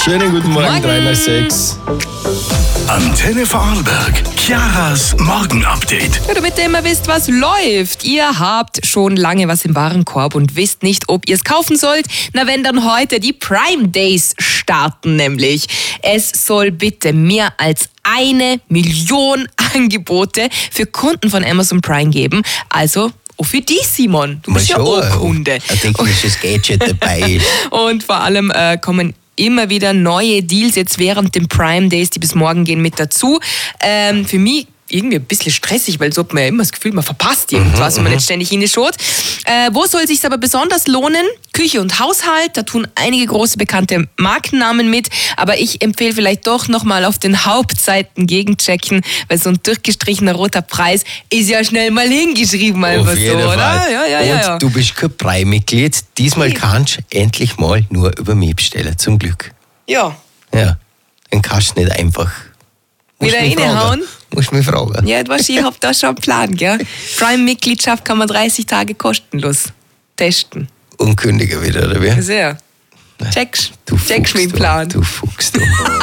Schönen guten Morgen, 3 nach 6. Antenne Vorarlberg, Chiaras Morgenupdate. Ja, damit ihr immer wisst, was läuft. Ihr habt schon lange was im Warenkorb und wisst nicht, ob ihr es kaufen sollt. Na, wenn dann heute die Prime Days starten nämlich. Es soll bitte mehr als 1 Million Angebote für Kunden von Amazon Prime geben. Also auch für dich, Simon. Du bist ja auch Kunde. Ein technisches Gadget dabei. Und vor allem kommen immer wieder neue Deals jetzt während den Prime Days, die bis morgen gehen, mit dazu. Für mich irgendwie ein bisschen stressig, weil so hat man ja immer das Gefühl, man verpasst irgendwas, wenn man jetzt ständig hinschaut. Wo soll es sich aber besonders lohnen? Küche und Haushalt, da tun einige große bekannte Markennamen mit, aber ich empfehle vielleicht doch nochmal auf den Hauptseiten gegenchecken, weil so ein durchgestrichener roter Preis ist ja schnell mal hingeschrieben, einfach Auf so, jeden oder? Fall. Ja. Und du bist kein Prime-Mitglied. Diesmal kannst du endlich mal nur über mich bestellen, zum Glück. Ja. Ja, dann kannst du nicht einfach Wieder reinhauen? Musst mich fragen. Ja, du weißt, ich hab da schon einen Plan, gell? Prime-Mitgliedschaft kann man 30 Tage kostenlos testen. Und kündigen wieder, oder wie? Sehr. Checkst Du meinen Fuchs, Plan. Du Fuchs, du.